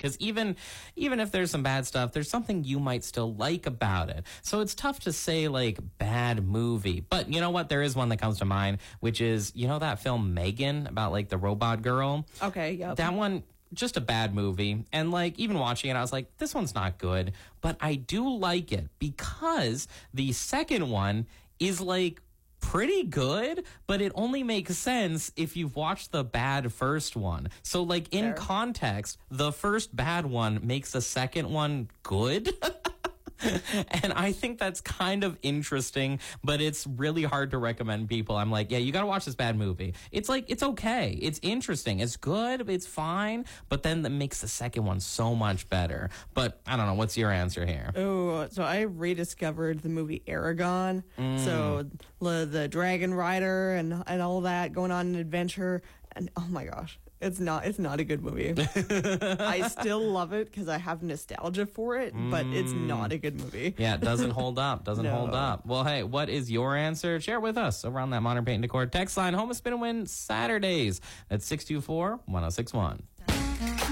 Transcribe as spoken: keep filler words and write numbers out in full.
Because even even if there's some bad stuff, there's something you might still like about it. So it's tough to say, like, bad movie. But you know what? There is one that comes to mind, which is, you know that film Megan about, like, the robot girl? Okay, yep. That one, just a bad movie. And, like, even watching it, I was like, this one's not good. But I do like it because the second one is, like, pretty good, but it only makes sense if you've watched the bad first one. So, like, in Fair. context, the first bad one makes the second one good. And I think that's kind of interesting, but it's really hard to recommend people. I'm like, yeah, you got to watch this bad movie. It's like, it's okay. It's interesting. It's good. It's fine. But then that makes the second one so much better. But I don't know. What's your answer here? Oh, so I rediscovered the movie Aragon. Mm. So the, the dragon rider and and all that going on an adventure. And oh my gosh, it's not it's not a good movie. I still love it because I have nostalgia for it, but it's not a good movie. Yeah, it doesn't hold up. Doesn't No. hold up. Well, hey, what is your answer? Share it with us over on that Modern Paint and Decor text line. Home of Spin and Win Saturdays at six two four, one oh six one.